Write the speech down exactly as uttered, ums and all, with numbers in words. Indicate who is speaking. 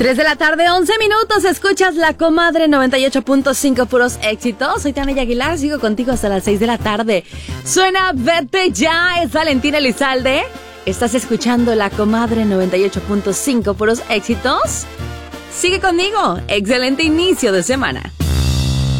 Speaker 1: tres de la tarde, once minutos, escuchas La Comadre noventa y ocho punto cinco, puros éxitos. Soy Tania Aguilar, sigo contigo hasta las seis de la tarde. Suena Vete Ya, es Valentina Elizalde. Estás escuchando La Comadre noventa y ocho punto cinco, puros éxitos. Sigue conmigo, excelente inicio de semana.